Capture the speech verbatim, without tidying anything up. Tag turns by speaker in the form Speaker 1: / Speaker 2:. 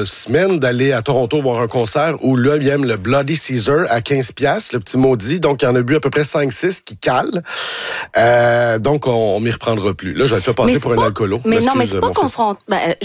Speaker 1: une semaine d'aller à Toronto voir un concert où là, il aime le Bloody Caesar à quinze piastres, le petit maudit. Donc, il en a bu à peu près cinq six qui cale. Euh, donc, on, on m'y reprendra plus. Là, je vais le faire passer
Speaker 2: Mais
Speaker 1: pour
Speaker 2: c'est
Speaker 1: un
Speaker 2: pas-
Speaker 1: alcoolo.
Speaker 2: Mais non, mais
Speaker 1: M'excuse,
Speaker 2: c'est pas
Speaker 1: mon
Speaker 2: qu'on
Speaker 1: fils.
Speaker 2: se rend... Ben,